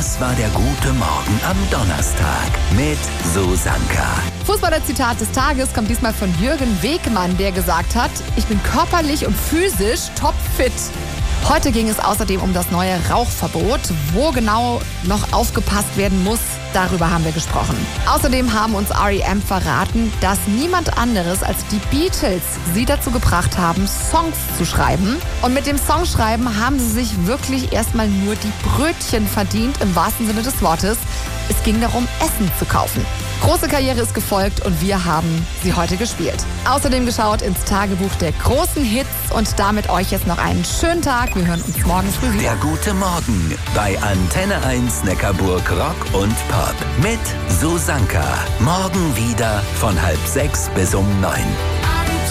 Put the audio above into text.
Das war der gute Morgen am Donnerstag mit Susanka. Fußballer-Zitat des Tages kommt diesmal von Jürgen Wegmann, der gesagt hat: Ich bin körperlich und physisch topfit. Heute ging es außerdem um das neue Rauchverbot. Wo genau noch aufgepasst werden muss, darüber haben wir gesprochen. Außerdem haben uns R.E.M. verraten, dass niemand anderes als die Beatles sie dazu gebracht haben, Songs zu schreiben. Und mit dem Songschreiben haben sie sich wirklich erstmal nur die Brötchen verdient, im wahrsten Sinne des Wortes. Es ging darum, Essen zu kaufen. Große Karriere ist gefolgt und wir haben sie heute gespielt. Außerdem geschaut ins Tagebuch der großen Hits und damit euch jetzt noch einen schönen Tag. Wir hören uns morgen früh wieder. Der gute Morgen bei Antenne 1 Neckarburg Rock und Pop mit Susanka. Morgen wieder von 5:30 bis um 9.